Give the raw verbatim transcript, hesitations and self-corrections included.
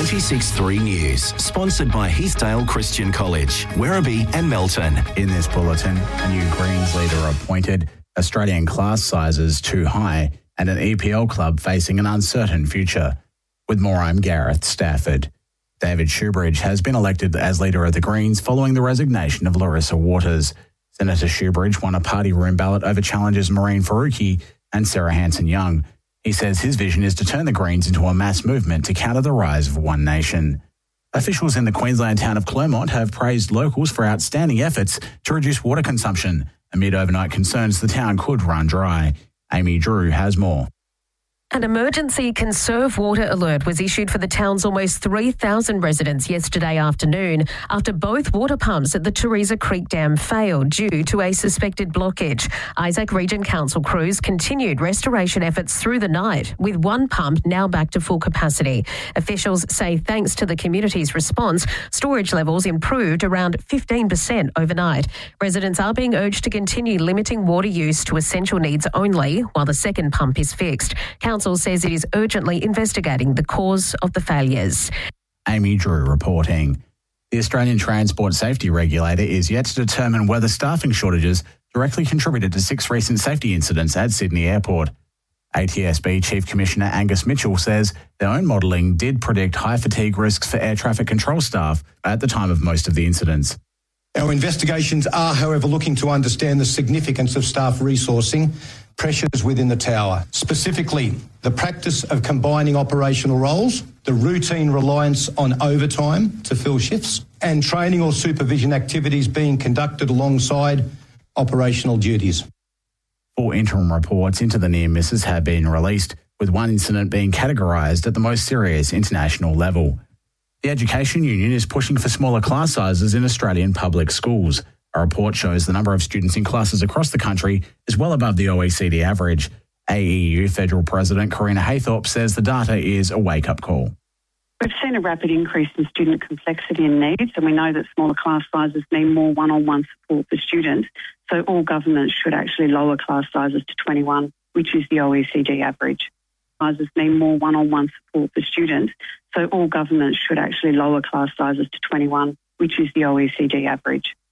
ninety-six point three News, sponsored by Heathdale Christian College, Werribee and Melton. In this bulletin, a new Greens leader appointed, Australian class sizes too high, and an E P L club facing an uncertain future. With more, I'm Gareth Stafford. David Shoebridge has been elected as leader of the Greens following the resignation of Larissa Waters. Senator Shoebridge won a party room ballot over challengers Maureen Faruqi and Sarah Hanson-Young. He says his vision is to turn the Greens into a mass movement to counter the rise of One Nation. Officials in the Queensland town of Clermont have praised locals for outstanding efforts to reduce water consumption amid overnight concerns the town could run dry. Amy Drew has more. An emergency conserve water alert was issued for the town's almost three thousand residents yesterday afternoon after both water pumps at the Teresa Creek Dam failed due to a suspected blockage. Isaac Region Council crews continued restoration efforts through the night, with one pump now back to full capacity. Officials say thanks to the community's response, storage levels improved around fifteen percent overnight. Residents are being urged to continue limiting water use to essential needs only while the second pump is fixed. Council says it is urgently investigating the cause of the failures. Amy Drew reporting. The Australian Transport Safety Regulator is yet to determine whether staffing shortages directly contributed to six recent safety incidents at Sydney Airport. A T S B Chief Commissioner Angus Mitchell says their own modelling did predict high fatigue risks for air traffic control staff at the time of most of the incidents. Our investigations are, however, looking to understand the significance of staff resourcing pressures within the tower, specifically the practice of combining operational roles, the routine reliance on overtime to fill shifts, and training or supervision activities being conducted alongside operational duties. Four interim reports into the near misses have been released, with one incident being categorised at the most serious international level. The Education Union is pushing for smaller class sizes in Australian public schools. A report shows the number of students in classes across the country is well above the O E C D average. A E U Federal President Corina Haythorpe says the data is a wake-up call. We've seen a rapid increase in student complexity and needs, and we know that smaller class sizes mean more one-on-one support for students. So all governments should actually lower class sizes to twenty-one, which is the O E C D average. Sizes mean more one-on-one support for students. So all governments should actually lower class sizes to twenty-one, which is the O E C D average.